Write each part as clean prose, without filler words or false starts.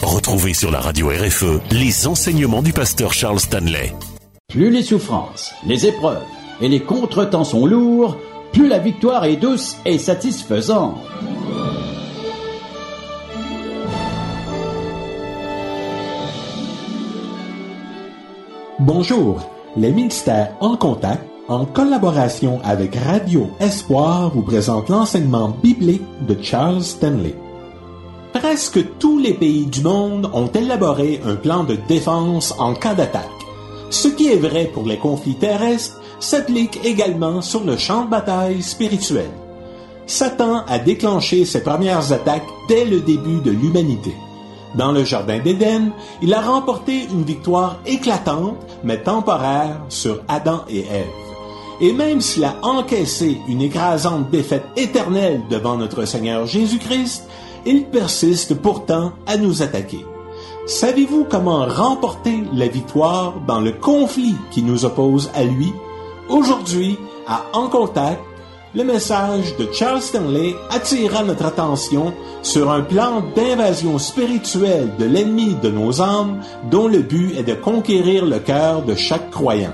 Retrouvez sur la radio RFE les enseignements du pasteur Charles Stanley. Plus les souffrances, les épreuves et les contretemps sont lourds, plus la victoire est douce et satisfaisante. Bonjour, les ministères en contact, en collaboration avec Radio Espoir, vous présentent l'enseignement biblique de Charles Stanley. Presque tous les pays du monde ont élaboré un plan de défense en cas d'attaque. Ce qui est vrai pour les conflits terrestres s'applique également sur le champ de bataille spirituel. Satan a déclenché ses premières attaques dès le début de l'humanité. Dans le Jardin d'Éden, il a remporté une victoire éclatante, mais temporaire, sur Adam et Ève. Et même s'il a encaissé une écrasante défaite éternelle devant notre Seigneur Jésus-Christ, il persiste pourtant à nous attaquer. Savez-vous comment remporter la victoire dans le conflit qui nous oppose à lui? Aujourd'hui, à En Contact, le message de Charles Stanley attirera notre attention sur un plan d'invasion spirituelle de l'ennemi de nos âmes dont le but est de conquérir le cœur de chaque croyant.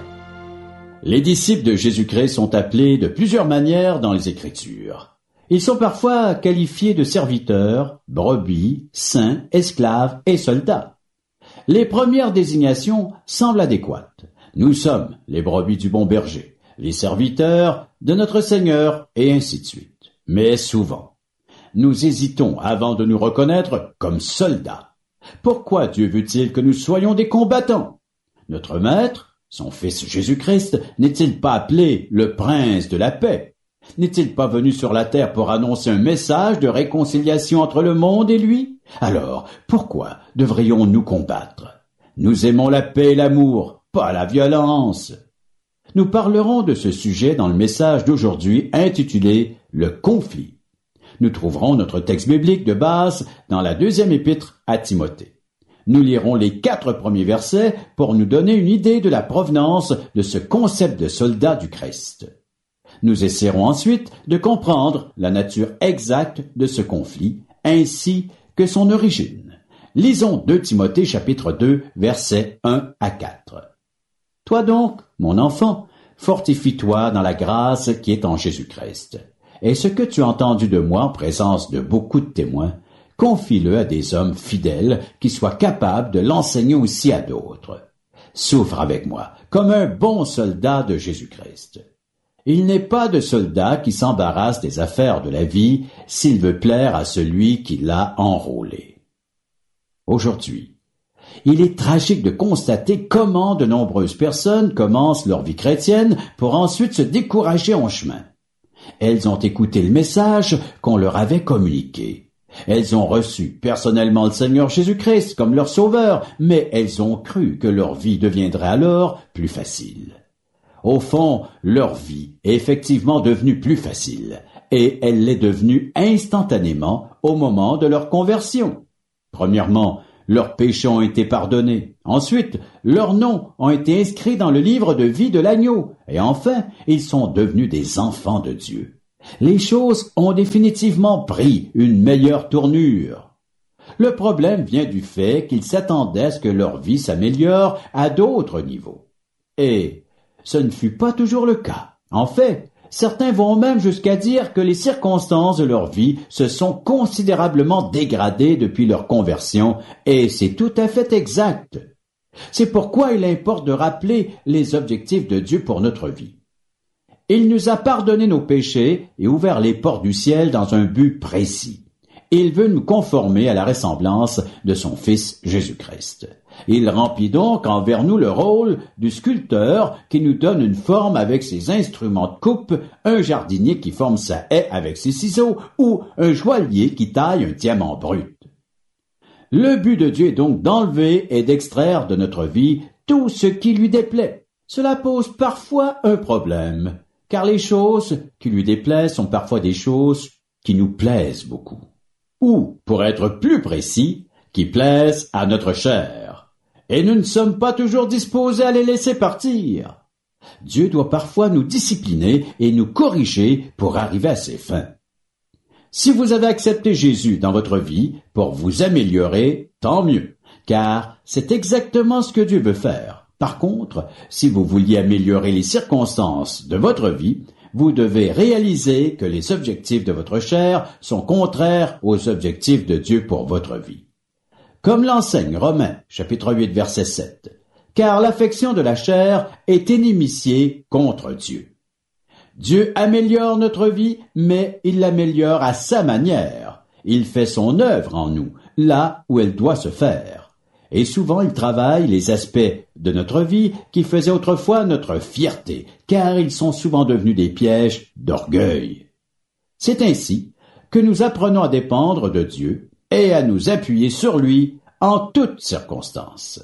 Les disciples de Jésus-Christ sont appelés de plusieurs manières dans les Écritures. Ils sont parfois qualifiés de serviteurs, brebis, saints, esclaves et soldats. Les premières désignations semblent adéquates. Nous sommes les brebis du bon berger, les serviteurs de notre Seigneur, et ainsi de suite. Mais souvent, nous hésitons avant de nous reconnaître comme soldats. Pourquoi Dieu veut-il que nous soyons des combattants? Notre Maître, son Fils Jésus-Christ, n'est-il pas appelé le Prince de la paix? N'est-il pas venu sur la terre pour annoncer un message de réconciliation entre le monde et lui? Alors, pourquoi devrions-nous combattre? Nous aimons la paix et l'amour, pas la violence. Nous parlerons de ce sujet dans le message d'aujourd'hui intitulé « Le conflit ». Nous trouverons notre texte biblique de base dans la deuxième épître à Timothée. Nous lirons les 4 premiers versets pour nous donner une idée de la provenance de ce concept de soldat du Christ. Nous essaierons ensuite de comprendre la nature exacte de ce conflit ainsi que son origine. Lisons 2 Timothée chapitre 2 versets 1 à 4. Toi donc, mon enfant, fortifie-toi dans la grâce qui est en Jésus-Christ. Et ce que tu as entendu de moi en présence de beaucoup de témoins, confie-le à des hommes fidèles qui soient capables de l'enseigner aussi à d'autres. Souffre avec moi, comme un bon soldat de Jésus-Christ. Il n'est pas de soldat qui s'embarrasse des affaires de la vie s'il veut plaire à celui qui l'a enrôlé. Aujourd'hui, il est tragique de constater comment de nombreuses personnes commencent leur vie chrétienne pour ensuite se décourager en chemin. Elles ont écouté le message qu'on leur avait communiqué. Elles ont reçu personnellement le Seigneur Jésus-Christ comme leur sauveur, mais elles ont cru que leur vie deviendrait alors plus facile. Au fond, leur vie est effectivement devenue plus facile, et elle l'est devenue instantanément au moment de leur conversion. Premièrement, leurs péchés ont été pardonnés. Ensuite, leurs noms ont été inscrits dans le livre de vie de l'agneau. Et enfin, ils sont devenus des enfants de Dieu. Les choses ont définitivement pris une meilleure tournure. Le problème vient du fait qu'ils s'attendaient à ce que leur vie s'améliore à d'autres niveaux. Et ce ne fut pas toujours le cas. En fait, certains vont même jusqu'à dire que les circonstances de leur vie se sont considérablement dégradées depuis leur conversion, et c'est tout à fait exact. C'est pourquoi il importe de rappeler les objectifs de Dieu pour notre vie. Il nous a pardonné nos péchés et ouvert les portes du ciel dans un but précis. Il veut nous conformer à la ressemblance de son Fils Jésus-Christ. Il remplit donc envers nous le rôle du sculpteur qui nous donne une forme avec ses instruments de coupe, un jardinier qui forme sa haie avec ses ciseaux ou un joaillier qui taille un diamant brut. Le but de Dieu est donc d'enlever et d'extraire de notre vie tout ce qui lui déplaît. Cela pose parfois un problème, car les choses qui lui déplaisent sont parfois des choses qui nous plaisent beaucoup. Ou, pour être plus précis, qui plaisent à notre chair. Et nous ne sommes pas toujours disposés à les laisser partir. Dieu doit parfois nous discipliner et nous corriger pour arriver à ses fins. Si vous avez accepté Jésus dans votre vie pour vous améliorer, tant mieux, car c'est exactement ce que Dieu veut faire. Par contre, si vous vouliez améliorer les circonstances de votre vie, vous devez réaliser que les objectifs de votre chair sont contraires aux objectifs de Dieu pour votre vie. Comme l'enseigne Romains, chapitre 8, verset 7. Car l'affection de la chair est inimitié contre Dieu. Dieu améliore notre vie, mais il l'améliore à sa manière. Il fait son œuvre en nous, là où elle doit se faire. Et souvent il travaille les aspects de notre vie qui faisaient autrefois notre fierté, car ils sont souvent devenus des pièges d'orgueil. C'est ainsi que nous apprenons à dépendre de Dieu et à nous appuyer sur lui en toutes circonstances.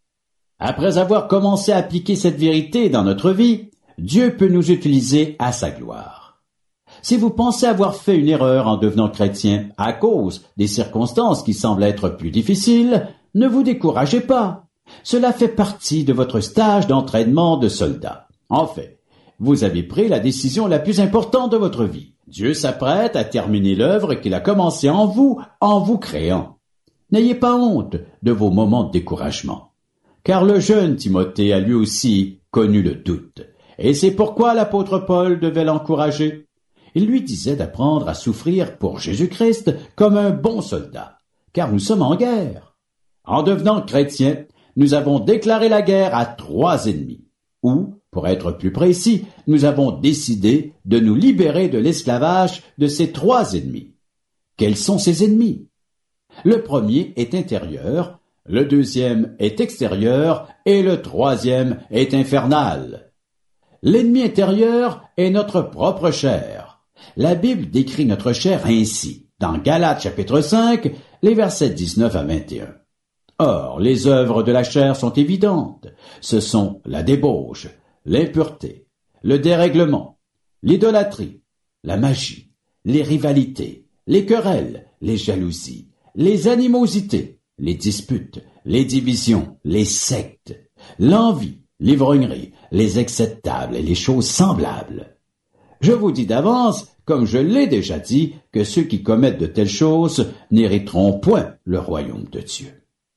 Après avoir commencé à appliquer cette vérité dans notre vie, Dieu peut nous utiliser à sa gloire. Si vous pensez avoir fait une erreur en devenant chrétien à cause des circonstances qui semblent être plus difficiles, ne vous découragez pas. Cela fait partie de votre stage d'entraînement de soldat. En fait, vous avez pris la décision la plus importante de votre vie. Dieu s'apprête à terminer l'œuvre qu'il a commencée en vous créant. N'ayez pas honte de vos moments de découragement. Car le jeune Timothée a lui aussi connu le doute. Et c'est pourquoi l'apôtre Paul devait l'encourager. Il lui disait d'apprendre à souffrir pour Jésus-Christ comme un bon soldat, car nous sommes en guerre. En devenant chrétiens, nous avons déclaré la guerre à 3 ennemis. Ou, pour être plus précis, nous avons décidé de nous libérer de l'esclavage de ces 3 ennemis. Quels sont ces ennemis? Le premier est intérieur, le deuxième est extérieur et le troisième est infernal. L'ennemi intérieur est notre propre chair. La Bible décrit notre chair ainsi, dans Galates chapitre 5, les versets 19 à 21. Or, les œuvres de la chair sont évidentes. Ce sont la débauche, l'impureté, le dérèglement, l'idolâtrie, la magie, les rivalités, les querelles, les jalousies, les animosités, les disputes, les divisions, les sectes, l'envie, l'ivrognerie, les excès de table et les choses semblables. Je vous dis d'avance, comme je l'ai déjà dit, que ceux qui commettent de telles choses n'hériteront point le royaume de Dieu.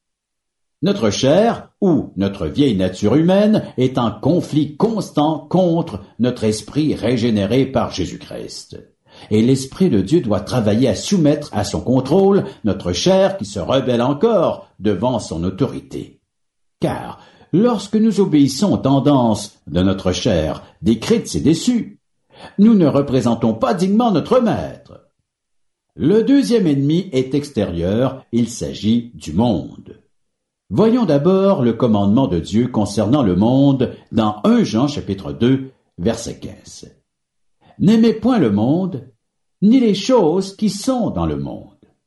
Notre chair, ou notre vieille nature humaine, est en conflit constant contre notre esprit régénéré par Jésus-Christ. Et l'Esprit de Dieu doit travailler à soumettre à son contrôle notre chair qui se rebelle encore devant son autorité. Car lorsque nous obéissons aux tendances de notre chair décrites et déçues, nous ne représentons pas dignement notre Maître. Le deuxième ennemi est extérieur, il s'agit du monde. Voyons d'abord le commandement de Dieu concernant le monde dans 1 Jean chapitre 2, verset 15. N'aimez point le monde, ni les choses qui sont dans le monde.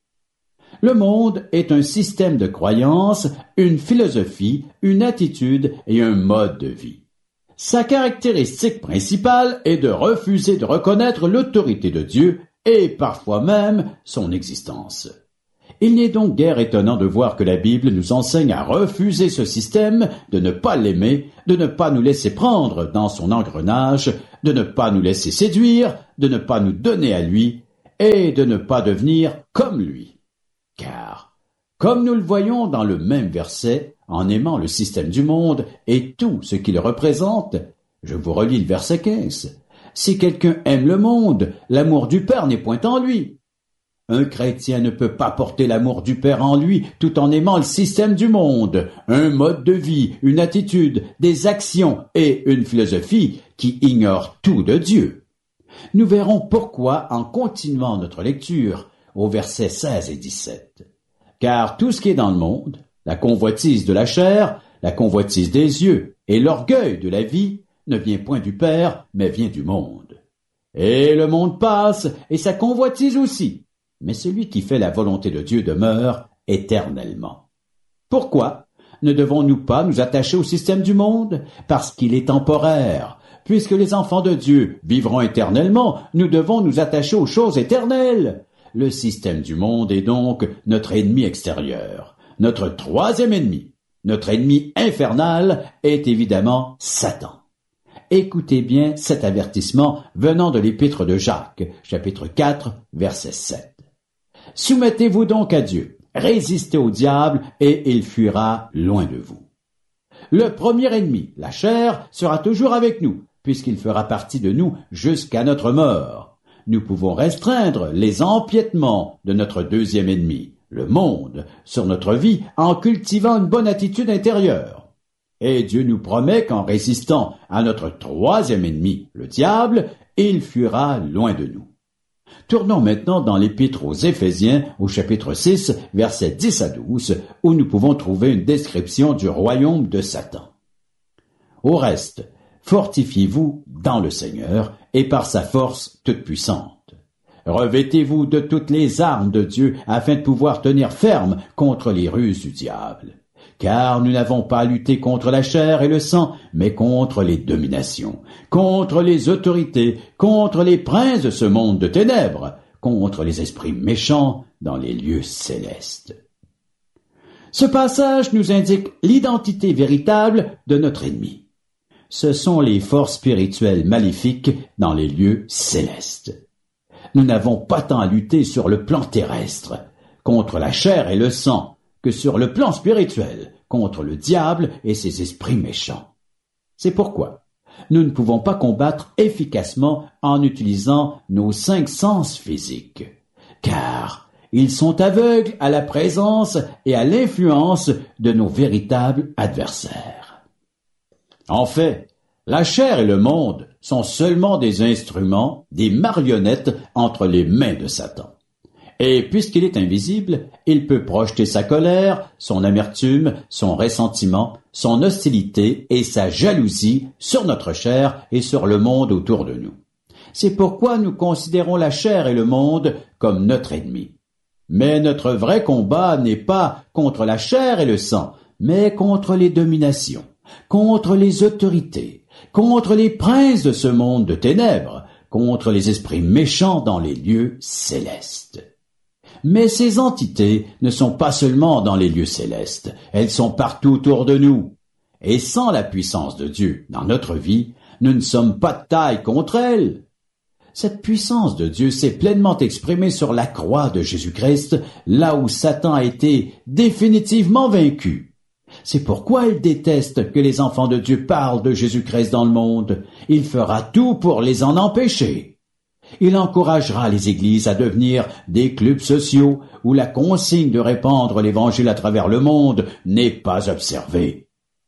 Le monde est un système de croyances, une philosophie, une attitude et un mode de vie. Sa caractéristique principale est de refuser de reconnaître l'autorité de Dieu et parfois même son existence. Il n'est donc guère étonnant de voir que la Bible nous enseigne à refuser ce système, de ne pas l'aimer, de ne pas nous laisser prendre dans son engrenage, de ne pas nous laisser séduire, de ne pas nous donner à lui, et de ne pas devenir comme lui. Car, comme nous le voyons dans le même verset, en aimant le système du monde et tout ce qu'il représente, je vous relis le verset 15, si quelqu'un aime le monde, l'amour du Père n'est point en lui. Un chrétien ne peut pas porter l'amour du Père en lui tout en aimant le système du monde, un mode de vie, une attitude, des actions et une philosophie qui ignorent tout de Dieu. Nous verrons pourquoi en continuant notre lecture au verset 16 et 17. Car tout ce qui est dans le monde, la convoitise de la chair, la convoitise des yeux et l'orgueil de la vie, ne vient point du Père, mais vient du monde. Et le monde passe, et sa convoitise aussi. Mais celui qui fait la volonté de Dieu demeure éternellement. Pourquoi ne devons-nous pas nous attacher au système du monde? Parce qu'il est temporaire. Puisque les enfants de Dieu vivront éternellement, nous devons nous attacher aux choses éternelles. Le système du monde est donc notre ennemi extérieur. Notre troisième ennemi, notre ennemi infernal, est évidemment Satan. Écoutez bien cet avertissement venant de l'épître de Jacques, chapitre 4, verset 7. Soumettez-vous donc à Dieu, Résistez au diable et il fuira loin de vous. Le premier ennemi, la chair, sera toujours avec nous, puisqu'il fera partie de nous jusqu'à notre mort. Nous pouvons restreindre les empiètements de notre deuxième ennemi, le monde, sur notre vie en cultivant une bonne attitude intérieure. Et Dieu nous promet qu'en résistant à notre troisième ennemi, le diable, il fuira loin de nous. Tournons maintenant dans l'Épître aux Éphésiens, au chapitre 6, versets 10 à 12, où nous pouvons trouver une description du royaume de Satan. Au reste, fortifiez-vous dans le Seigneur et par sa force toute puissante. Revêtez-vous de toutes les armes de Dieu afin de pouvoir tenir ferme contre les ruses du diable. Car nous n'avons pas à lutter contre la chair et le sang, mais contre les dominations, contre les autorités, contre les princes de ce monde de ténèbres, contre les esprits méchants dans les lieux célestes. Ce passage nous indique l'identité véritable de notre ennemi. Ce sont les forces spirituelles maléfiques dans les lieux célestes. Nous n'avons pas tant à lutter sur le plan terrestre, contre la chair et le sang, que sur le plan spirituel, contre le diable et ses esprits méchants. C'est pourquoi nous ne pouvons pas combattre efficacement en utilisant nos 5 sens physiques, car ils sont aveugles à la présence et à l'influence de nos véritables adversaires. En fait, la chair et le monde sont seulement des instruments, des marionnettes entre les mains de Satan. Et puisqu'il est invisible, il peut projeter sa colère, son amertume, son ressentiment, son hostilité et sa jalousie sur notre chair et sur le monde autour de nous. C'est pourquoi nous considérons la chair et le monde comme notre ennemi. Mais notre vrai combat n'est pas contre la chair et le sang, mais contre les dominations, contre les autorités, contre les princes de ce monde de ténèbres, contre les esprits méchants dans les lieux célestes. Mais ces entités ne sont pas seulement dans les lieux célestes, elles sont partout autour de nous. Et sans la puissance de Dieu dans notre vie, nous ne sommes pas de taille contre elles. Cette puissance de Dieu s'est pleinement exprimée sur la croix de Jésus-Christ, là où Satan a été définitivement vaincu. C'est pourquoi il déteste que les enfants de Dieu parlent de Jésus-Christ dans le monde. Il fera tout pour les en empêcher. Il encouragera les églises à devenir des clubs sociaux où la consigne de répandre l'Évangile à travers le monde n'est pas observée.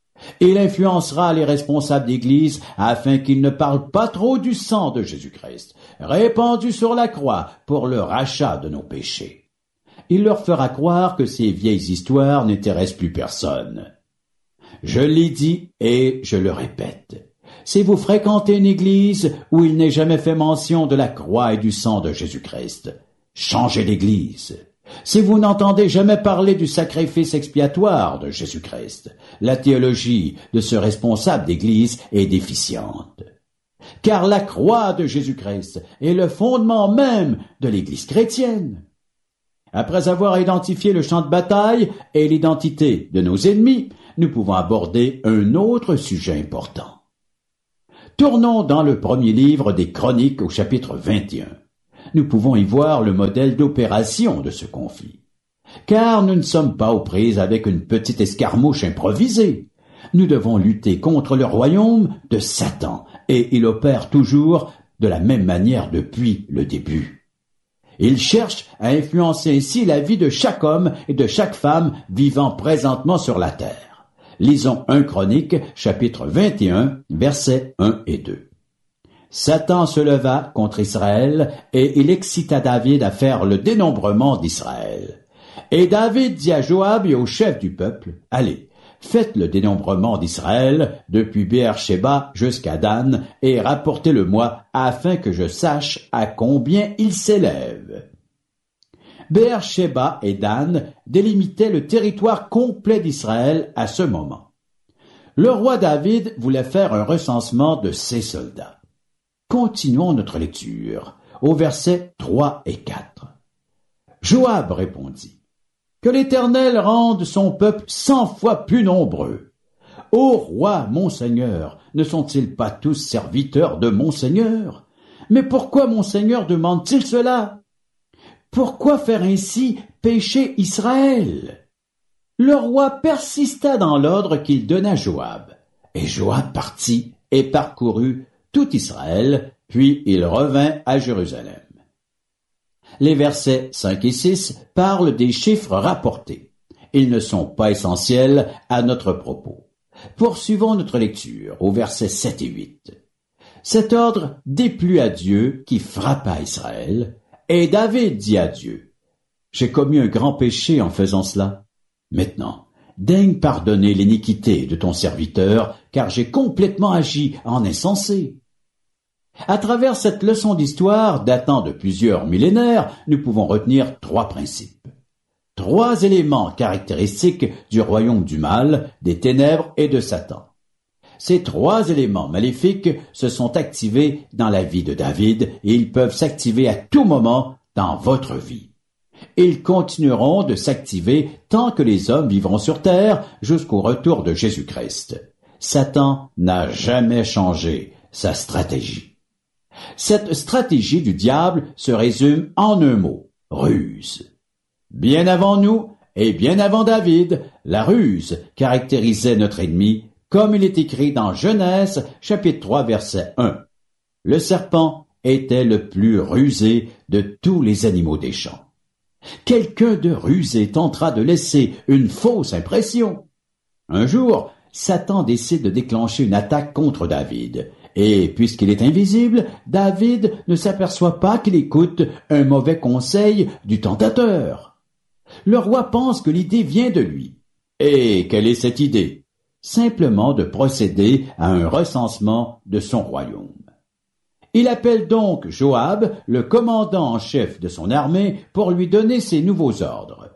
Il influencera les responsables d'église afin qu'ils ne parlent pas trop du sang de Jésus-Christ, répandu sur la croix pour le rachat de nos péchés. Il leur fera croire que ces vieilles histoires n'intéressent plus personne. Je l'ai dit et je le répète. Si vous fréquentez une église où il n'est jamais fait mention de la croix et du sang de Jésus-Christ, changez d'église. Si vous n'entendez jamais parler du sacrifice expiatoire de Jésus-Christ, la théologie de ce responsable d'église est déficiente. Car la croix de Jésus-Christ est le fondement même de l'église chrétienne. Après avoir identifié le champ de bataille et l'identité de nos ennemis, nous pouvons aborder un autre sujet important. Tournons dans le premier livre des Chroniques au chapitre 21. Nous pouvons y voir le modèle d'opération de ce conflit. Car nous ne sommes pas aux prises avec une petite escarmouche improvisée. Nous devons lutter contre le royaume de Satan, et il opère toujours de la même manière depuis le début. Il cherche à influencer ainsi la vie de chaque homme et de chaque femme vivant présentement sur la terre. Lisons 1 Chronique, chapitre 21, versets 1 et 2. Satan se leva contre Israël, et il excita David à faire le dénombrement d'Israël. Et David dit à Joab et aux chefs du peuple, « Allez, faites le dénombrement d'Israël depuis Béer-Shéba jusqu'à Dan, et rapportez-le-moi, afin que je sache à combien il s'élève. » Béer-Shéba et Dan délimitaient le territoire complet d'Israël à ce moment. Le roi David voulait faire un recensement de ses soldats. Continuons notre lecture, au versets 3 et 4. Joab répondit, « Que l'Éternel rende son peuple 100 fois plus nombreux. Ô roi, mon Seigneur, ne sont-ils pas tous serviteurs de mon Seigneur? Mais pourquoi mon Seigneur demande-t-il cela? pourquoi faire ainsi pécher Israël? Le roi persista dans l'ordre qu'il donna à Joab, et Joab partit et parcourut tout Israël, puis il revint à Jérusalem. Les versets 5 et 6 parlent des chiffres rapportés. Ils ne sont pas essentiels à notre propos. Poursuivons notre lecture au versets 7 et 8. Cet ordre déplut à Dieu qui frappa Israël, et David dit à Dieu, « J'ai commis un grand péché en faisant cela. Maintenant, daigne pardonner l'iniquité de ton serviteur, car j'ai complètement agi en insensé. » À travers cette leçon d'histoire datant de plusieurs millénaires, nous pouvons retenir 3 principes. 3 éléments caractéristiques du royaume du mal, des ténèbres et de Satan. Ces 3 éléments maléfiques se sont activés dans la vie de David et ils peuvent s'activer à tout moment dans votre vie. Ils continueront de s'activer tant que les hommes vivront sur terre jusqu'au retour de Jésus-Christ. Satan n'a jamais changé sa stratégie. Cette stratégie du diable se résume en un mot, ruse. Bien avant nous et bien avant David, la ruse caractérisait notre ennemi, comme il est écrit dans Genèse, chapitre 3, verset 1. Le serpent était le plus rusé de tous les animaux des champs. Quelqu'un de rusé tentera de laisser une fausse impression. Un jour, Satan décide de déclencher une attaque contre David. Et puisqu'il est invisible, David ne s'aperçoit pas qu'il écoute un mauvais conseil du tentateur. Le roi pense que l'idée vient de lui. Et quelle est cette idée? Simplement de procéder à un recensement de son royaume. Il appelle donc Joab, le commandant en chef de son armée, pour lui donner ses nouveaux ordres.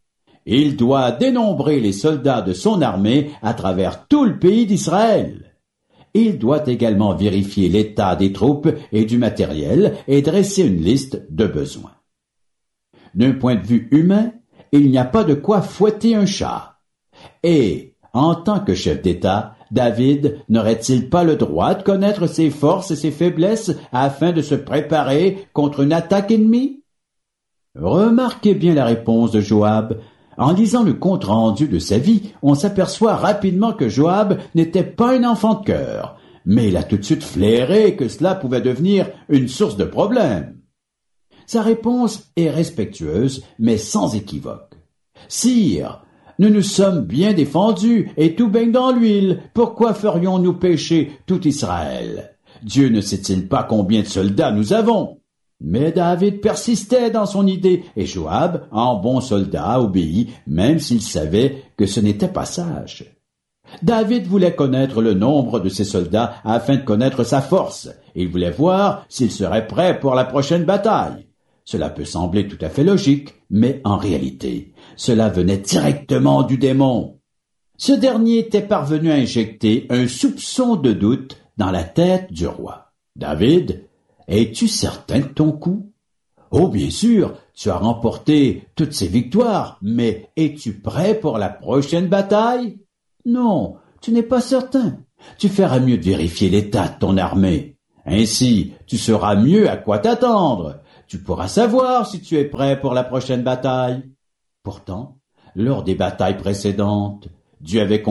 Il doit dénombrer les soldats de son armée à travers tout le pays d'Israël. Il doit également vérifier l'état des troupes et du matériel et dresser une liste de besoins. D'un point de vue humain, il n'y a pas de quoi fouetter un chat. Et, en tant que chef d'État, David n'aurait-il pas le droit de connaître ses forces et ses faiblesses afin de se préparer contre une attaque ennemie? Remarquez bien la réponse de Joab. En lisant le compte-rendu de sa vie, on s'aperçoit rapidement que Joab n'était pas un enfant de cœur, mais il a tout de suite flairé que cela pouvait devenir une source de problème. Sa réponse est respectueuse, mais sans équivoque. « Sire, nous nous sommes bien défendus et tout baigne dans l'huile. Pourquoi ferions-nous pécher tout Israël? Dieu ne sait-il pas combien de soldats nous avons? » Mais David persistait dans son idée et Joab, en bon soldat, obéit, même s'il savait que ce n'était pas sage. David voulait connaître le nombre de ses soldats afin de connaître sa force. Il voulait voir s'il serait prêt pour la prochaine bataille. Cela peut sembler tout à fait logique, mais en réalité, cela venait directement du démon. Ce dernier était parvenu à injecter un soupçon de doute dans la tête du roi. « David, es-tu certain de ton coup? Oh, bien sûr, tu as remporté toutes ces victoires, mais es-tu prêt pour la prochaine bataille? Non, tu n'es pas certain. Tu feras mieux de vérifier l'état de ton armée. Ainsi, tu sauras mieux à quoi t'attendre. Tu pourras savoir si tu es prêt pour la prochaine bataille. » Pourtant, lors des batailles précédentes, Dieu avait